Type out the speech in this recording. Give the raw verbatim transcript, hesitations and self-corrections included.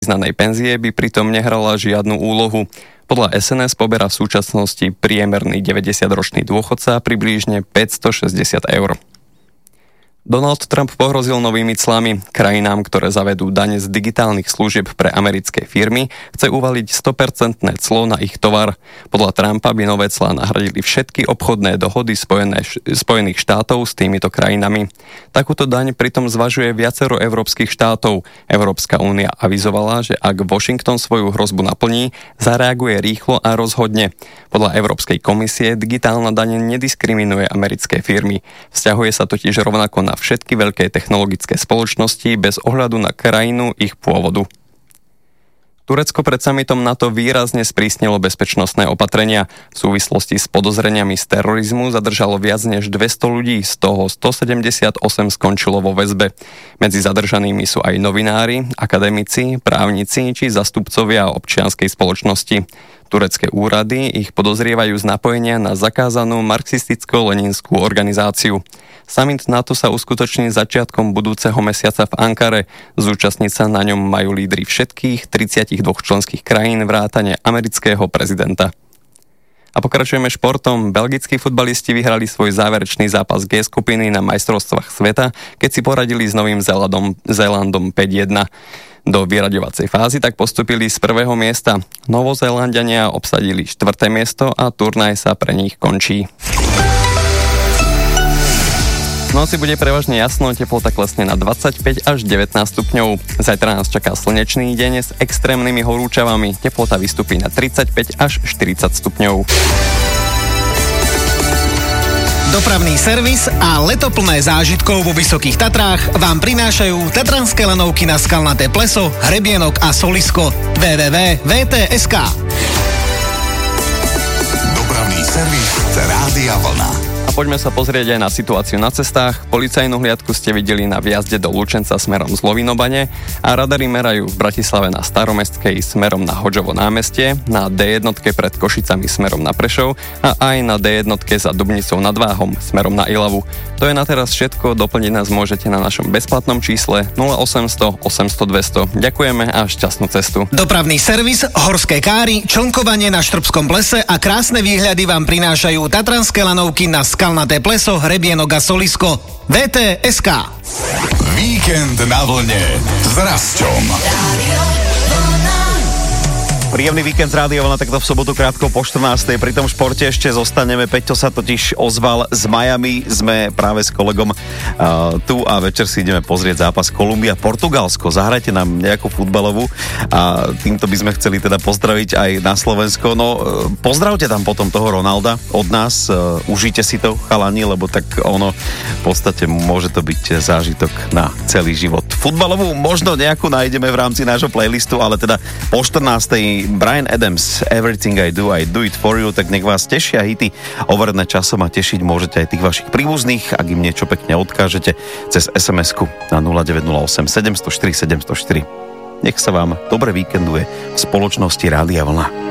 znanej penzie by pritom nehrala žiadnu úlohu. Podľa es en es poberá v súčasnosti priemerný deväťdesiatročný dôchodca približne päťstošesťdesiat eur. Donald Trump pohrozil novými clami. Krajinám, ktoré zavedú dane z digitálnych služieb pre americké firmy, chce uvaliť sto percent clo na ich tovar. Podľa Trumpa by nové clá nahradili všetky obchodné dohody Spojené, Spojených štátov s týmito krajinami. Takúto daň pritom zvažuje viacero európskych štátov. Európska únia avizovala, že ak Washington svoju hrozbu naplní, zareaguje rýchlo a rozhodne. Podľa Európskej komisie digitálna daň nediskriminuje americké firmy. Vzťahuje sa totiž rovnako na na všetky veľké technologické spoločnosti bez ohľadu na krajinu ich pôvodu. Turecko pred summitom NATO výrazne sprísnilo bezpečnostné opatrenia. V súvislosti s podozreniami z terorizmu zadržalo viac než dvesto ľudí, z toho stosedemdesiatosem skončilo vo väzbe. Medzi zadržanými sú aj novinári, akademici, právnici či zastupcovia občianskej spoločnosti. Turecké úrady ich podozrievajú z napojenia na zakázanú marxisticko-leninskú organizáciu. Summit NATO sa uskutoční začiatkom budúceho mesiaca v Ankare. Zúčastniť sa na ňom majú lídri všetkých tridsaťdva členských krajín vrátane amerického prezidenta. A pokračujeme športom. Belgickí futbalisti vyhrali svoj záverečný zápas G skupiny na majstrovstvách sveta, keď si poradili s Novým Zélandom, Zélandom päť jedna. Do vyraďovacej fázy tak postupili z prvého miesta. Novozélandania obsadili štvrté miesto a turnaj sa pre nich končí. V noci bude prevažne jasno, teplota klesne na dvadsaťpäť až devätnásť stupňov. Zajtra nás čaká slnečný deň s extrémnymi horúčavami. Teplota vystupí na tridsaťpäť až štyridsať stupňov. Dopravný servis a leto plné zážitkov vo Vysokých Tatrách vám prinášajú tatranské lanovky na Skalnaté pleso, Hrebienok a Solisko. w w w bodka v t bodka es ká. Dopravný servis Rádia Vlna. A poďme sa pozrieť aj na situáciu na cestách. Policajnú hliadku ste videli na vjazde do Lučenca smerom z Lovinobane a radary merajú v Bratislave na Staromestskej smerom na Hodžovo námestie, na dé jedna pred Košicami smerom na Prešov a aj na dé jedna za Dubnicou nad Váhom smerom na Ilavu. To je na teraz všetko, doplniť nás môžete na našom bezplatnom čísle nula osemsto osemsto dvesto. Ďakujeme a šťastnú cestu. Dopravný servis, horské káry, člnkovanie na Štrbskom plese a krásne výhľady vám prinášajú tatranské lanovky na Skalnaté pleso, Hrebienok a Solisko. vé té bodka es ká. Víkend na vlne s Rasťom. Príjemný víkend z Rádia Vlna, takto v sobotu krátko po štrnástej. Pri tom športe ešte zostaneme. Peťo sa totiž ozval z Miami. Sme práve s kolegom uh, tu a večer si ideme pozrieť zápas Kolumbia-Portugalsko. Zahrajte nám nejakú futbalovú a týmto by sme chceli teda pozdraviť aj na Slovensko. No, uh, pozdravte tam potom toho Ronalda od nás. Uh, užite si to, chalani, lebo tak ono v podstate môže to byť zážitok na celý život. Futbalovú možno nejakú nájdeme v rámci nášho playlistu, ale teda po štrnástej Bryan Adams, Everything I Do, I Do It For You, tak nech vás tešia hity overené časom a tešiť môžete aj tých vašich príbuzných, ak im niečo pekne odkážete cez es em esku na nula deväť nula osem sedem nula štyri sedem nula štyri. Nech sa vám dobre víkenduje v spoločnosti Rádia Vlna.